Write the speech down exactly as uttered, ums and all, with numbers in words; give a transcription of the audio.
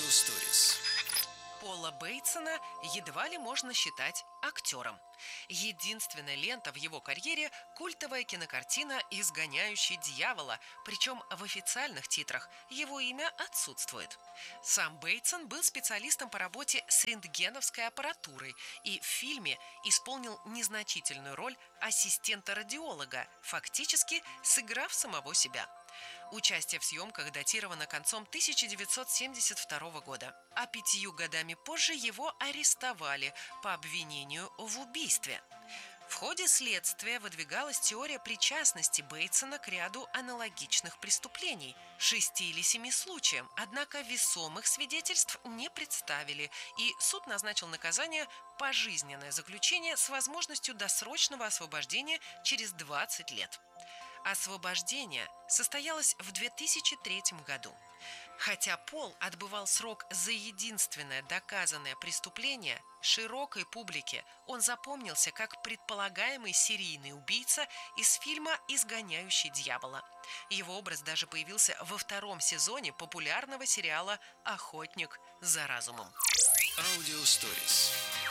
Stories. Пола Бейтсона едва ли можно считать актером. Единственная лента в его карьере – культовая кинокартина «Изгоняющий дьявола», причем в официальных титрах его имя отсутствует. Сам Бейтсон был специалистом по работе с рентгеновской аппаратурой и в фильме исполнил незначительную роль ассистента-радиолога, фактически сыграв самого себя. Участие в съемках датировано концом тысяча девятьсот семьдесят второго года, а пятью годами позже его арестовали по обвинению в убийстве. В ходе следствия выдвигалась теория причастности Бейтсона к ряду аналогичных преступлений, шести или семи случаям, однако весомых свидетельств не представили, и суд назначил наказание пожизненное заключение с возможностью досрочного освобождения через двадцать лет. Освобождение состоялось в две тысячи третьем году. Хотя Пол отбывал срок за единственное доказанное преступление, широкой публике он запомнился как предполагаемый серийный убийца из фильма «Изгоняющий дьявола». Его образ даже появился во втором сезоне популярного сериала «Охотник за разумом». Audio Stories.